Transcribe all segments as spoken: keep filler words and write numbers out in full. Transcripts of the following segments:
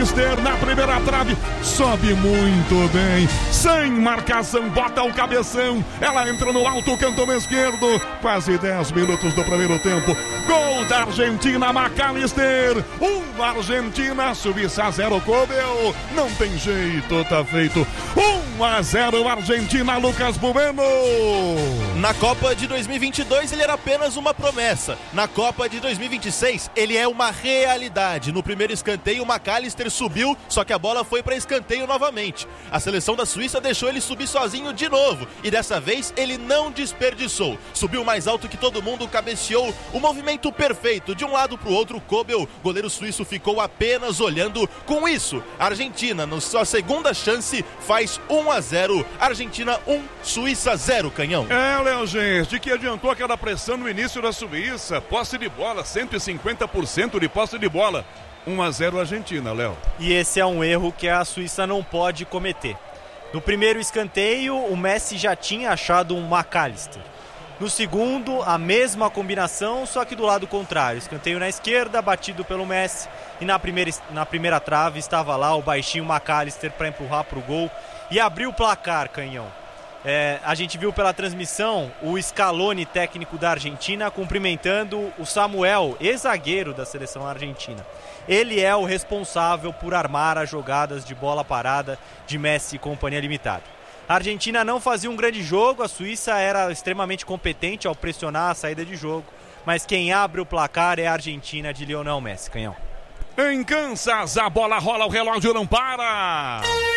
McAllister na primeira trave, sobe muito bem, sem marcação, bota o cabeção, ela entra no alto canto esquerdo, quase dez minutos do primeiro tempo, gol da Argentina, McAllister, um Argentina, Suíça zero, Kobel, não tem jeito, tá feito, um a zero Argentina, Lucas Bueno. Na Copa de dois mil e vinte e dois ele era apenas uma promessa, na Copa de dois mil e vinte e seis ele é uma realidade. No primeiro escanteio o McAllister subiu, só que a bola foi para escanteio novamente. A seleção da Suíça deixou ele subir sozinho de novo e dessa vez ele não desperdiçou. Subiu mais alto que todo mundo, cabeceou, o movimento perfeito de um lado para o outro. Kobel, goleiro suíço, ficou apenas olhando. Com isso, a Argentina, na sua segunda chance, faz um a zero. Argentina um, Suíça zero, Canhão. É, Léo, gente, que adiantou aquela pressão no início da Suíça. Posse de bola, cento e cinquenta por cento de posse de bola. um a zero Argentina, Léo. E esse é um erro que a Suíça não pode cometer. No primeiro escanteio, o Messi já tinha achado um McAllister. No segundo, a mesma combinação, só que do lado contrário. Escanteio na esquerda, batido pelo Messi. E na primeira, na primeira trave estava lá o baixinho McAllister para empurrar para o gol e abrir o placar, Canhão. É, a gente viu pela transmissão o Scaloni, técnico da Argentina, cumprimentando o Samuel, ex-zagueiro da seleção argentina. Ele é o responsável por armar as jogadas de bola parada de Messi e companhia limitada. A Argentina não fazia um grande jogo, a Suíça era extremamente competente ao pressionar a saída de jogo, mas quem abre o placar é a Argentina de Lionel Messi, Canhão. Em Kansas, a bola rola, o relógio não para.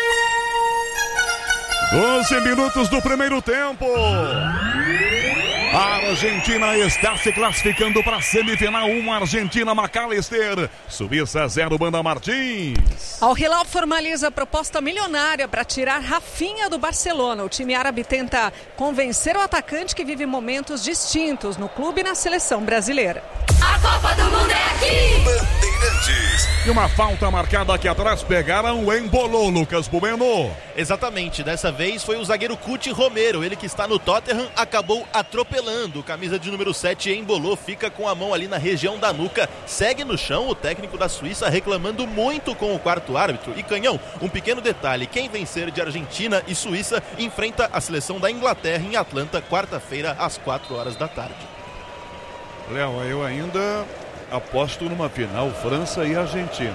doze minutos do primeiro tempo. A Argentina está se classificando para a semifinal. um Argentina, McAllister. Suíça zero, Banda Martins. Al Hilal formaliza a proposta milionária para tirar Rafinha do Barcelona. O time árabe tenta convencer o atacante que vive momentos distintos no clube e na seleção brasileira. A Copa do Mundo é aqui! Bandeirantes. E uma falta marcada aqui atrás, pegaram o Embolou, Lucas Bueno. Exatamente, dessa vez foi o zagueiro Cuti Romero, ele que está no Tottenham, acabou atropelando. Camisa de número sete, Embolou, fica com a mão ali na região da nuca, segue no chão. O técnico da Suíça reclamando muito com o quarto árbitro. E Canhão, um pequeno detalhe, quem vencer de Argentina e Suíça enfrenta a seleção da Inglaterra em Atlanta, quarta-feira, às quatro horas da tarde. Léo, eu ainda aposto numa final França e Argentina.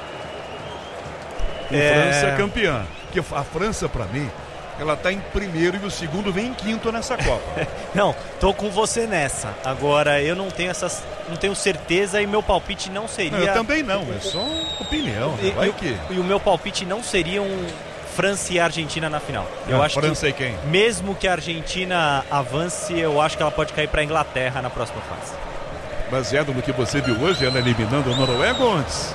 É... França campeã. Porque a França, pra mim, ela tá em primeiro e o segundo vem em quinto nessa Copa. Não, tô com você nessa. Agora, eu não tenho essas, não tenho certeza e meu palpite não seria... Não, eu também não, é só opinião. E, vai e, que... e o meu palpite não seria um França e Argentina na final. Eu ah, acho França que, e quem? Mesmo que a Argentina avance, eu acho que ela pode cair para a Inglaterra na próxima fase. Baseado no que você viu hoje, ela eliminando a Noruega ou antes?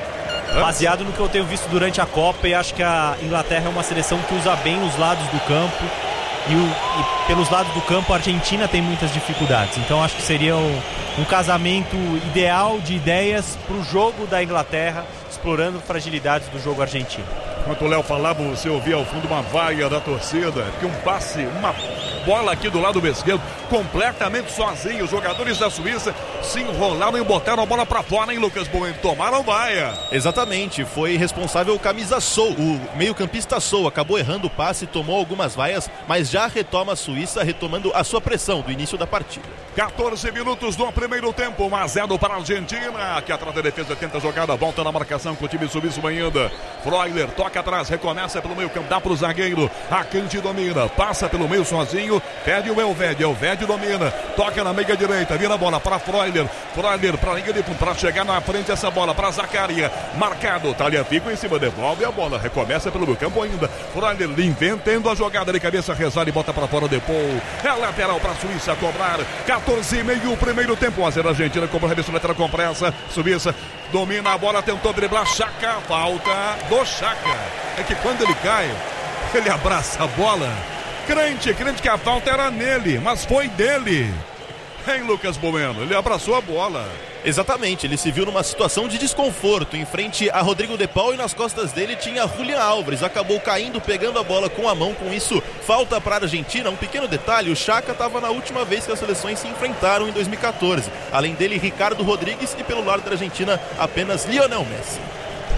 Baseado no que eu tenho visto durante a Copa, e acho que a Inglaterra é uma seleção que usa bem os lados do campo. E, o, e pelos lados do campo a Argentina tem muitas dificuldades. Então acho que seria um, um casamento ideal de ideias para o jogo da Inglaterra, explorando fragilidades do jogo argentino. Enquanto o Léo falava, você ouvia ao fundo uma vaia da torcida, que um passe, uma bola aqui do lado esquerdo, completamente sozinho. Os jogadores da Suíça se enrolaram e botaram a bola pra fora, hein, Lucas Bueno? Tomaram vaia. Exatamente, foi responsável o camisa Sou, o meio-campista Sou, acabou errando o passe, tomou algumas vaias, mas já retoma a Suíça, retomando a sua pressão do início da partida. quatorze minutos do primeiro tempo, um a zero para a Argentina, que atrás da defesa tenta a jogada, volta na marcação com o time suíço ainda. Freuler toca atrás, recomeça pelo meio campo, dá para o zagueiro, Akanji domina, passa pelo meio sozinho, pede o Elvedi, Elvedi domina, toca na meia direita, vira a bola para Freuler, Freuler para a linha de fundo, para chegar na frente essa bola para Zaccaria, marcado, Tagliafico em cima, devolve a bola, recomeça pelo meio campo ainda, Freuler inventando a jogada de cabeça, rezar e bota para fora depois, é lateral para a Suíça cobrar, quatorze e meio, primeiro tempo, a zero Argentina, cobra a reversa lateral com pressa, Suíça domina a bola, tentou driblar, Chaka, falta do Chaka, é que quando ele cai, ele abraça a bola, crente, crente que a falta era nele, mas foi dele, hein, Lucas Bueno, ele abraçou a bola. Exatamente, ele se viu numa situação de desconforto em frente a Rodrigo de Paul e nas costas dele tinha Julián Álvares, acabou caindo, pegando a bola com a mão, com isso falta para a Argentina. Um pequeno detalhe, o Chaka estava na última vez que as seleções se enfrentaram em dois mil e quatorze, além dele Ricardo Rodrigues e pelo lado da Argentina apenas Lionel Messi.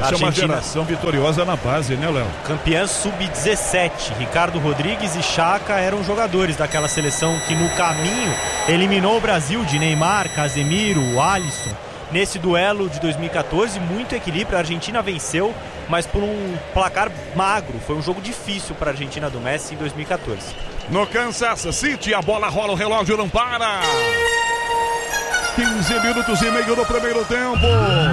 Essa é uma geração vitoriosa na base, né, Léo? Campeã sub dezessete. Ricardo Rodrigues e Chaka eram jogadores daquela seleção que no caminho eliminou o Brasil de Neymar, Casemiro, Alisson. Nesse duelo de dois mil e quatorze, muito equilíbrio, a Argentina venceu, mas por um placar magro. Foi um jogo difícil para a Argentina do Messi em dois mil e quatorze. No Kansas City, a bola rola, o relógio não para. quinze minutos e meio no primeiro tempo.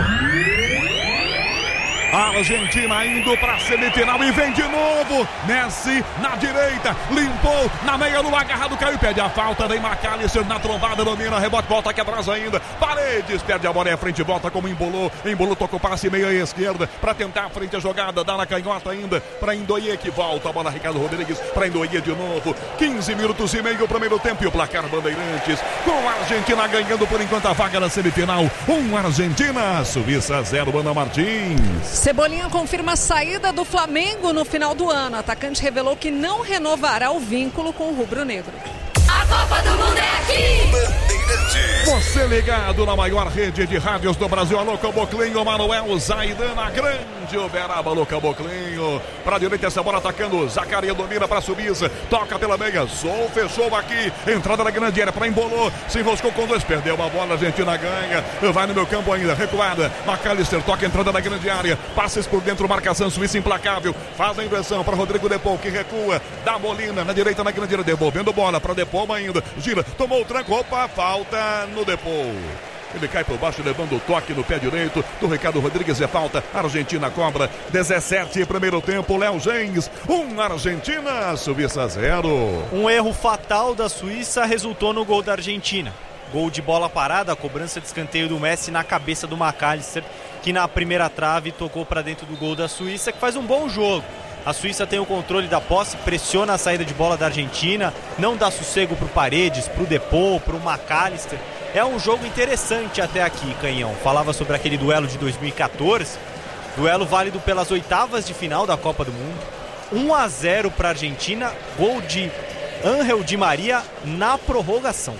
A Argentina indo para a semifinal e vem de novo. Messi na direita, limpou, na meia lua, agarrado, caiu, pede a falta, vem McAllister na trombada, domina, rebote, volta aqui atrás ainda. Paredes, perde a bola, é a frente, volta como embolou, embolou, tocou passe meia esquerda, para tentar a frente a jogada, dá na canhota ainda, para Indoie que volta, a bola Ricardo Rodrigues, para Indoie de novo. quinze minutos e meio, primeiro tempo e o placar Bandeirantes, com a Argentina ganhando por enquanto a vaga na semifinal. Um Argentina, Suíça zero, Ana Martins. Cebolinha confirma a saída do Flamengo no final do ano. O atacante revelou que não renovará o vínculo com o rubro-negro. A Copa do Mundo é aqui! Você ligado na maior rede de rádios do Brasil. Alô, Caboclinho, Manuel Zaidana, grande Uberaba, alô, Caboclinho. Pra direita essa bola atacando, Zacaria domina pra Suíça, toca pela meia, Zou fechou aqui, entrada na grande área pra Embolou, se enroscou com dois, perdeu a bola, a Argentina ganha, vai no meu campo ainda, recuada, McAllister toca entrada na grande área, passes por dentro, marcação Suíça implacável, faz a inversão pra Rodrigo Depou, que recua, dá Molina na direita na grande área, devolvendo bola pra Depou ainda, gira, tomou o tranco, opa, falta no Depou. Ele cai por baixo, levando o toque no pé direito do Ricardo Rodrigues. É falta. Argentina cobra. dezessete, primeiro tempo. Léo Gens. Um Argentina. Suíça zero. Um erro fatal da Suíça resultou no gol da Argentina. Gol de bola parada. A cobrança de escanteio do Messi na cabeça do McAllister, que na primeira trave tocou para dentro do gol da Suíça, que faz um bom jogo. A Suíça tem o controle da posse, pressiona a saída de bola da Argentina, não dá sossego pro Paredes, pro Depou, pro McAllister. É um jogo interessante até aqui, Canhão. Falava sobre aquele duelo de dois mil e quatorze, duelo válido pelas oitavas de final da Copa do Mundo. um a zero para a Argentina, gol de Ángel Di Maria na prorrogação.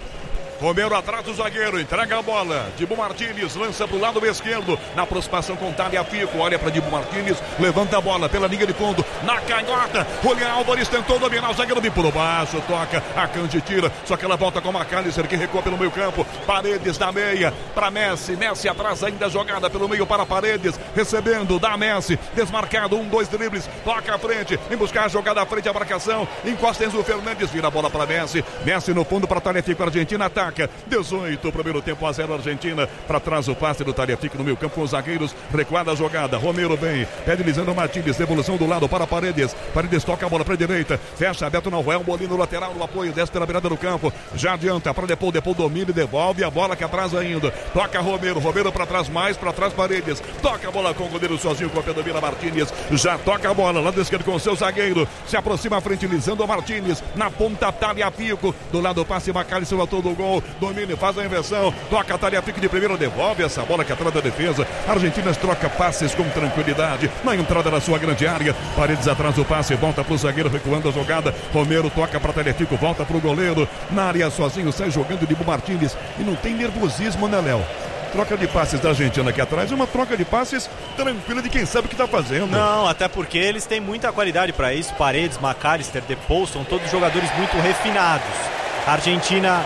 Romero atrás do zagueiro, entrega a bola. Dibu Martínez lança pro lado esquerdo. Na aproximação com Tagliafico. Olha para Dibu Martínez, levanta a bola pela linha de fundo. Na canhota, Julián Álvares tentou dominar o zagueiro de por baixo. Toca, a Cante tira. Só que ela volta com o McAllister, que recua pelo meio campo. Paredes na meia para Messi. Messi atrás ainda, jogada pelo meio para Paredes. Recebendo da Messi. Desmarcado, um, dois dribles. Toca à frente, em buscar a jogada à frente, a marcação. Encosta Enzo Fernandes, vira a bola para Messi. Messi no fundo para Tagliafico. Argentina ataca. dezoito, primeiro tempo, a zero Argentina. Para trás o passe do Tagliafico no meio campo com os zagueiros. Recuada a jogada. Romero vem. Pede Lisandro Martínez. Devolução do lado para Paredes. Paredes toca a bola para a direita. Fecha aberto no Roel. Molino lateral no apoio. Desce pela beirada do campo. Já adianta para Depou. Depou domina e devolve a bola que atrás ainda. Toca Romero. Romero para trás mais. Para trás Paredes. Toca a bola com o goleiro sozinho com a Pedro Martínez. Já toca a bola. Lado esquerdo com o seu zagueiro. Se aproxima à frente Lisandro Martínez. Na ponta Tagliafico. Do lado passe McAllister, autor do gol. Domine, faz a inversão, toca a Tagliafico de primeiro, devolve essa bola que atrás da defesa. Argentina troca passes com tranquilidade na entrada da sua grande área. Paredes atrás do passe, volta pro zagueiro, recuando a jogada. Romero toca para Tagliafico, volta pro goleiro. Na área sozinho, sai jogando Dibu Martínez. E não tem nervosismo, né, Léo? Troca de passes da Argentina aqui atrás, uma troca de passes tranquila de quem sabe o que está fazendo. Não, até porque eles têm muita qualidade para isso. Paredes, McAllister, Depou, são todos jogadores muito refinados. A Argentina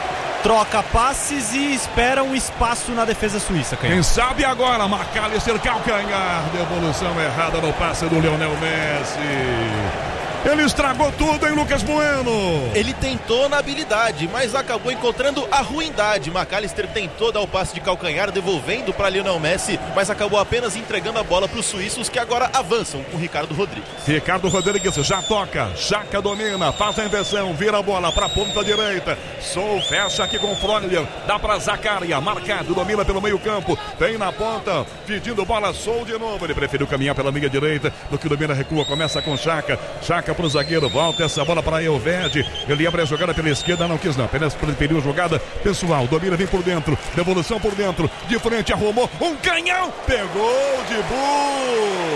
troca passes e espera um espaço na defesa suíça. Quem, quem sabe agora, McAllister, calcanhar, devolução errada no passe do Lionel Messi. Ele estragou tudo, hein, Lucas Bueno? Ele tentou na habilidade, mas acabou encontrando a ruindade. McAllister tentou dar o passe de calcanhar, devolvendo para Lionel Messi, mas acabou apenas entregando a bola para os suíços, que agora avançam com Ricardo Rodrigues. Ricardo Rodrigues já toca, Chaka domina, faz a inversão, vira a bola para a ponta direita. Sou fecha aqui com o Fronier, dá para Zacaria, marcado, domina pelo meio campo, tem na ponta, pedindo bola, Sou de novo. Ele preferiu caminhar pela linha direita, do que domina, recua, começa com Chaka. Chaka para o zagueiro, volta essa bola para Elvede, ele abre a jogada pela esquerda, não quis não, apenas preferiu jogada pessoal, domina, vem por dentro, devolução por dentro, de frente, arrumou, um canhão, pegou de Dibu,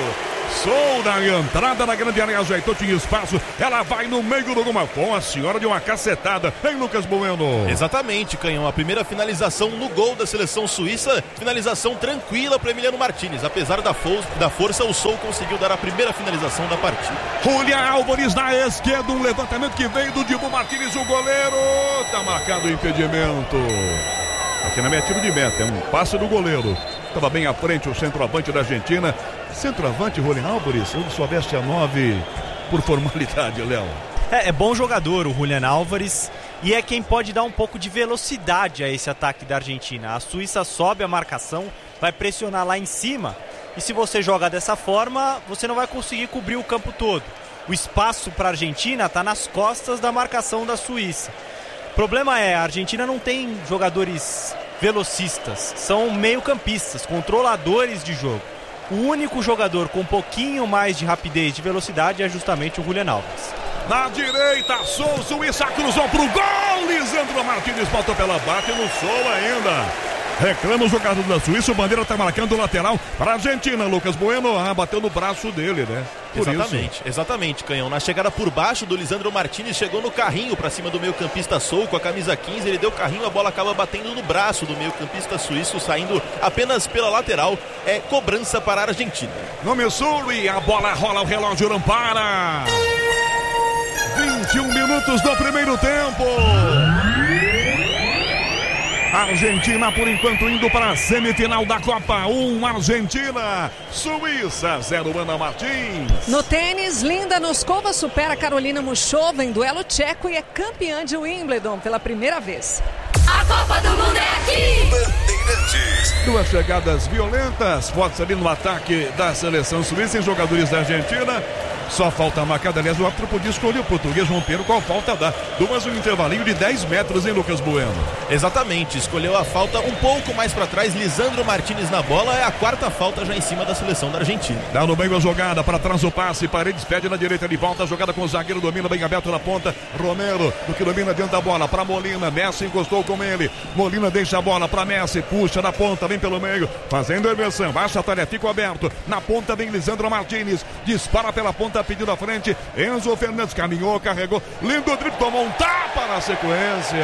Sou na entrada da grande área, ajeitou, tinha espaço. Ela vai no meio do gol. Com a senhora de uma cacetada em Lucas Bueno. Exatamente, Canhão. A primeira finalização no gol da seleção suíça. Finalização tranquila para Emiliano Martinez. Apesar da, fo- da força, o Sou conseguiu dar a primeira finalização da partida. Julián Álvares na esquerda. Um levantamento que veio do Dibu Martinez. O goleiro. Tá marcado o impedimento. Aqui na minha tiro de meta. É um passe do goleiro. Estava bem à frente o centroavante da Argentina. Centroavante, Julián Álvares. Ele só veste a nove por formalidade, Léo. É, é bom jogador o Julián Álvares e é quem pode dar um pouco de velocidade a esse ataque da Argentina. A Suíça sobe a marcação, vai pressionar lá em cima e se você joga dessa forma, você não vai conseguir cobrir o campo todo. O espaço para a Argentina está nas costas da marcação da Suíça. O problema é, a Argentina não tem jogadores velocistas, são meio-campistas, controladores de jogo. O único jogador com um pouquinho mais de rapidez, de velocidade, é justamente o Julián Álvares. Na direita, Sou, Suíça cruzou pro gol. Lisandro Martinez botou pela bate no Sou ainda. Reclama o jogador da Suíça, o Bandeira tá marcando o lateral para a Argentina. Lucas Bueno, ah, bateu no braço dele, né? Por exatamente, isso. exatamente, Canhão. Na chegada por baixo do Lisandro Martinez, chegou no carrinho para cima do meio-campista Sou com a camisa quinze. Ele deu carrinho, a bola acaba batendo no braço do meio-campista suíço, saindo apenas pela lateral. É cobrança para a Argentina. No Missouri, a bola rola, o relógio não para. vinte e um minutos do primeiro tempo. Argentina, por enquanto, indo para a semifinal da Copa. um, Argentina. Suíça, zero, Ana Martins. No tênis, Linda Noskova supera Carolina Muchova em duelo tcheco e é campeã de Wimbledon pela primeira vez. A Copa do Mundo é aqui. Bandeirantes. Duas chegadas violentas, fortes ali no ataque da seleção suíça em jogadores da Argentina. Só falta marcada, aliás, o árbitro podia escolher o português Rompeiro qual falta dá. Duas um intervalinho de dez metros em Lucas Bueno. Exatamente, escolheu a falta um pouco mais para trás. Lisandro Martinez na bola, é a quarta falta já em cima da seleção da Argentina. Dá no meio a jogada, para trás o passe, Paredes pede na direita, ele volta a jogada com o zagueiro, domina bem aberto na ponta. Romero, do que domina dentro da bola, para Molina, Messi encostou com ele. Molina deixa a bola para Messi, puxa na ponta, vem pelo meio, fazendo a inversão, baixa a tarefa, fica aberto. Na ponta vem Lisandro Martinez, dispara pela ponta, pedindo a frente. Enzo Fernandes caminhou, carregou, lindo drible, tomou um tapa na sequência.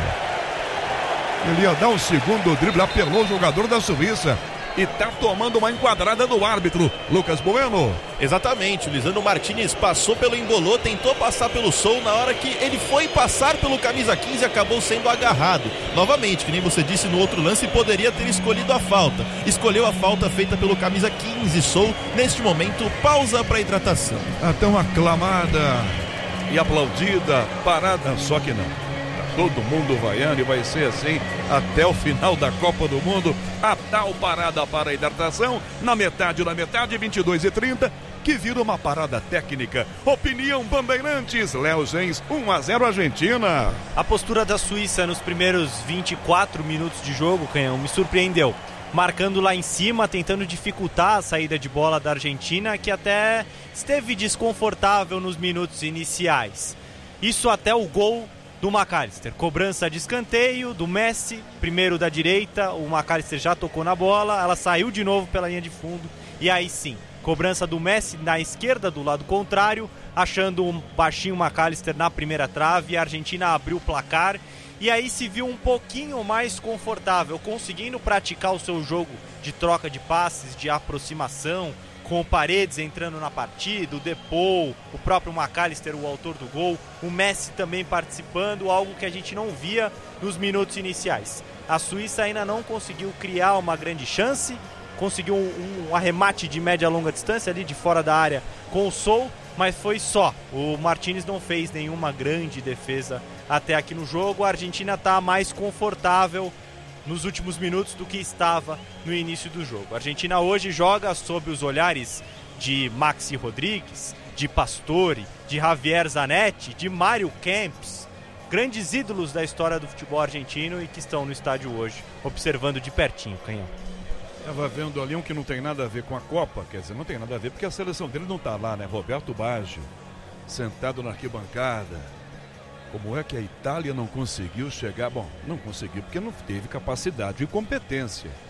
Ele ia dar um segundo drible, apelou o jogador da Suíça e tá tomando uma enquadrada do árbitro, Lucas Bueno. Exatamente, o Lisandro Martinez passou pelo Embolô, tentou passar pelo Sou, na hora que ele foi passar pelo camisa quinze, acabou sendo agarrado. Novamente, que nem você disse no outro lance, poderia ter escolhido a falta. Escolheu a falta feita pelo camisa quinze, Sou. Neste momento, pausa para hidratação. Até uma aclamada e aplaudida parada, só que não. Todo mundo vaiando e vai ser assim até o final da Copa do Mundo. A tal parada para a hidratação, na metade da metade, vinte e dois e trinta, que vira uma parada técnica. Opinião Bandeirantes, Léo Gens, um a zero Argentina. A postura da Suíça nos primeiros vinte e quatro minutos de jogo, Canhão, me surpreendeu. Marcando lá em cima, tentando dificultar a saída de bola da Argentina, que até esteve desconfortável nos minutos iniciais. Isso até o gol do McAllister, cobrança de escanteio do Messi, primeiro da direita, o McAllister já tocou na bola, ela saiu de novo pela linha de fundo e aí sim, cobrança do Messi na esquerda do lado contrário, achando um baixinho McAllister na primeira trave, a Argentina abriu o placar e aí se viu um pouquinho mais confortável, conseguindo praticar o seu jogo de troca de passes, de aproximação, com o Paredes entrando na partida, o Depou, o próprio McAllister, o autor do gol, o Messi também participando, algo que a gente não via nos minutos iniciais. A Suíça ainda não conseguiu criar uma grande chance, conseguiu um, um arremate de média a longa distância ali de fora da área com o Sou, mas foi só. O Martinez não fez nenhuma grande defesa até aqui no jogo. A Argentina está mais confortável nos últimos minutos do que estava no início do jogo. A Argentina hoje joga sob os olhares de Maxi Rodrigues, de Pastore, de Javier Zanetti, de Mário Kempes, grandes ídolos da história do futebol argentino e que estão no estádio hoje, observando de pertinho, Canhão. Estava vendo ali um que não tem nada a ver com a Copa, quer dizer, não tem nada a ver porque a seleção dele não está lá, né? Roberto Baggio, sentado na arquibancada. Como é que a Itália não conseguiu chegar? Bom, não conseguiu porque não teve capacidade e competência.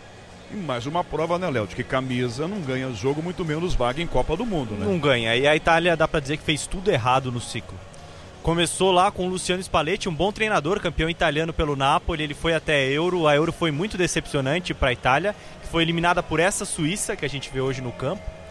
E mais uma prova, né, Léo, de que camisa não ganha jogo, muito menos vaga em Copa do Mundo, né? Não ganha. E a Itália dá pra dizer que fez tudo errado no ciclo. Começou lá com o Luciano Spalletti, um bom treinador, campeão italiano pelo Napoli. Ele foi até a Euro. A Euro foi muito decepcionante para a Itália, que foi eliminada por essa Suíça que a gente vê hoje no campo.